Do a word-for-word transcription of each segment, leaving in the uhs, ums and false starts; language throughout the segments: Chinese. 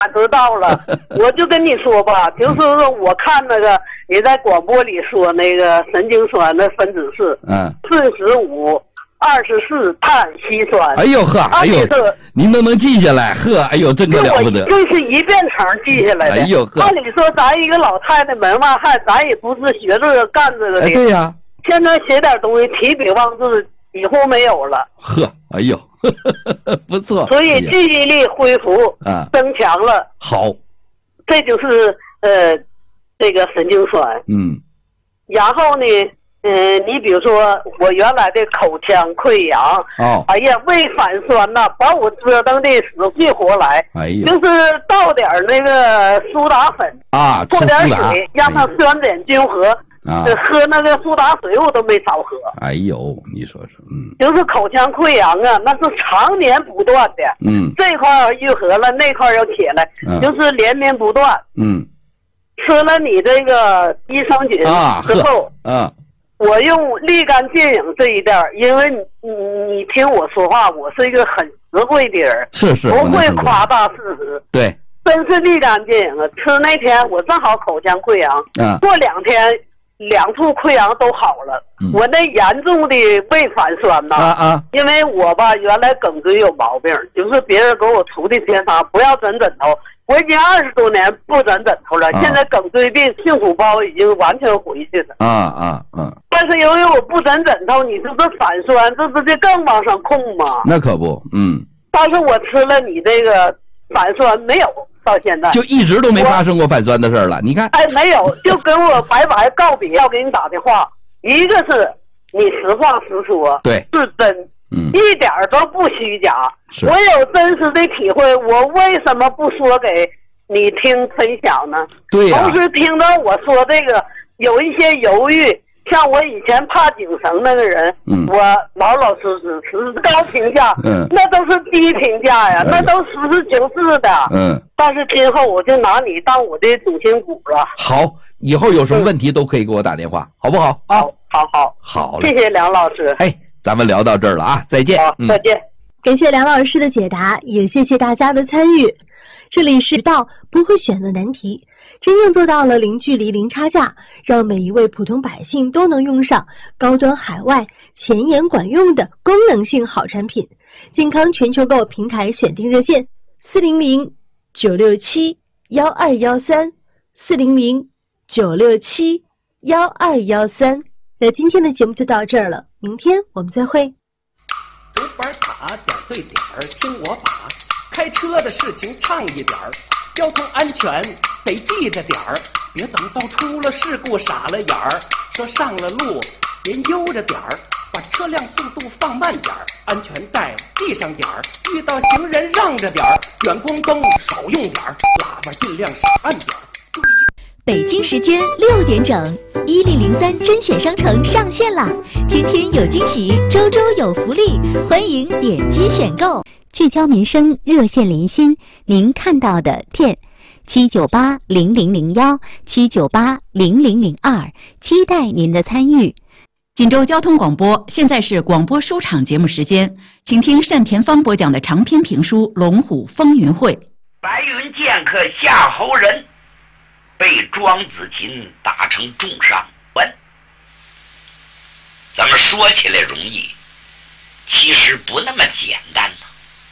知道了，我就跟你说吧，就是说我看那个你在广播里说那个神经酸的分子是， 嗯， 四十五、二十四碳烯酸。 哎呦呵，哎呦，您都能记下来，呵，哎呦，真可了不得。 这是一遍成记下来的。 哎呦呵， 按理说咱一个老太太门外汉，咱也不是学这个干这个的。 哎，对呀。 现在写点东西提笔忘字，几乎没有了。 呵，哎呦。呵呵呵，不错， 所以记忆力恢复啊，增强了。 好， 这就是呃，这个神经酸。 嗯， 然后呢，嗯、呃，你比如说我原来的口腔溃疡， 哦， 哎呀，胃反酸呐，把我折腾的死去活来。 哎呀， 就是倒点那个苏打粉啊， 过点水，让它酸碱均和。 啊， 喝那个苏打水我都没少喝。 哎呦，你说说，嗯， 就是口腔溃疡啊，那是常年不断的。 嗯， 这块儿愈合了，那块儿又起来，嗯、就是连绵不断。 嗯， 吃了你这个益生菌之后， 啊， 我用立竿见影这一点，因为你你你听我说话，我是一个很实惠的人， 是是， 不会夸大事实。 对， 真是立竿见影啊！吃那天我正好口腔溃疡， 啊， 过两天。两处溃疡都好了，嗯、我那严重的胃反酸呐， 啊啊， 因为我吧原来颈椎有毛病，就是别人给我涂的偏方，不要枕枕头，我已经二十多年不枕枕头了，啊、现在颈椎病幸福包已经完全回去了， 啊啊啊！ 但是由于我不枕枕头，你说这反酸，这不就更往上控吗？ 那可不，嗯。 但是我吃了你这个反酸没有。到现在就一直都没发生过反酸的事了，你看， 哎，没有，就跟我白白告别，要给你打电话，一个是你实话实说， 对， 是真， 嗯， 一点都不虚假。 是我有真实的体会，我为什么不说给你听分享呢？ 对呀、啊， 同时听到我说这个有一些犹豫，像我以前怕井绳那个人， 嗯， 我老老实实持高评价， 嗯， 那都是低评价呀， 嗯、 那都实事求是的， 嗯。 但是今后我就拿你当我的主心骨了。 好，以后有什么问题都可以给我打电话，嗯、好不好啊？ 好，好，好， 好了， 谢谢梁老师。 哎，咱们聊到这儿了啊，再见。 好，再见、嗯。 感谢梁老师的解答，也谢谢大家的参与。这里是道不会选的难题，真正做到了零距离、零差价，让每一位普通百姓都能用上高端海外、前沿管用的功能性好产品。健康全球购平台选定热线：四零零九六七幺二幺三，四零零九六七幺二幺三。那今天的节目就到这儿了，明天我们再会。 读本卡点对点儿，听我把开车的事情唱一点儿，交通安全得记着点儿，别等到出了事故傻了眼儿。说上了路您悠着点儿，把车辆速度放慢点儿，安全带系上点儿，遇到行人让着点儿，远光灯少用点儿，喇叭尽量少按点儿。注意， 北京时间六点整，一零零三甄选商城上线啦！天天有惊喜，周周有福利，欢迎点击选购。聚焦民生，热线连心，您看到的店七九八零零零幺七九八零零零二，期待您的参与。 锦州交通广播，现在是广播书场节目时间，请听单田芳播讲的长篇评书《龙虎风云会》。 白云剑客夏侯仁被庄子琴打成重伤。问，咱们说起来容易，其实不那么简单呢。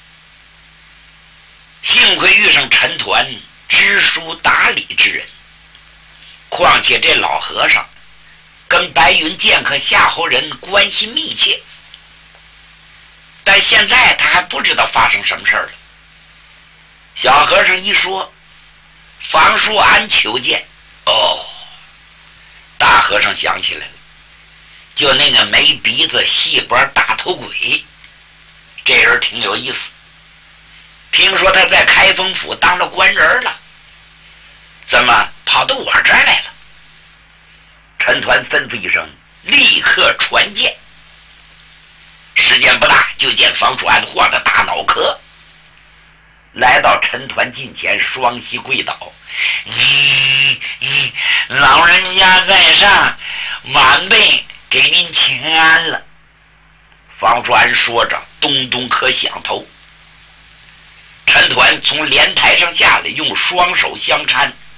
幸亏遇上陈抟知书达理之人，况且这老和尚跟白云剑客夏侯仁关系密切，但现在他还不知道发生什么事儿了。小和尚一说房叔安求见，哦，大和尚想起来了，就那个没鼻子细脖大头鬼，这人挺有意思，听说他在开封府当了官人了，怎么跑到我这儿来了？陈抟吩咐一声，立刻传见。时间不大，就见房叔安晃着大脑壳来到陈抟近前，双膝跪倒。咦咦，老人家在上，晚辈给您请安了。房叔安说着，咚咚磕响头。陈团团从莲台上下来，用双手相搀，